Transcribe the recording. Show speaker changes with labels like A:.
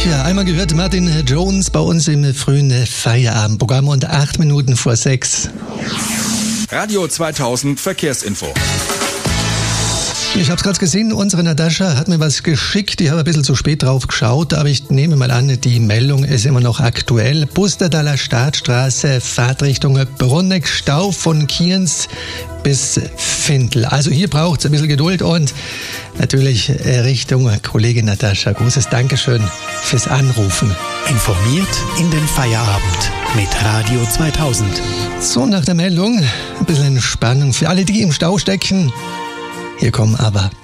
A: Ja, einmal gehört Martin Jones bei uns im frühen Feierabendprogramm und 8 Minuten vor 6.
B: Radio 2000 Verkehrsinfo.
A: Ich habe es gerade gesehen, unsere Natascha hat mir was geschickt. Ich habe ein bisschen zu spät drauf geschaut, aber ich nehme mal an, die Meldung ist immer noch aktuell. Bustertaler Startstraße, Fahrtrichtung Bruneck, Stau von Kienz bis Findl. Also hier braucht es ein bisschen Geduld und natürlich Richtung Kollegin Natascha. Großes Dankeschön fürs Anrufen.
C: Informiert in den Feierabend mit Radio 2000.
A: So, nach der Meldung ein bisschen Entspannung für alle, die im Stau stecken. Hier kommen aber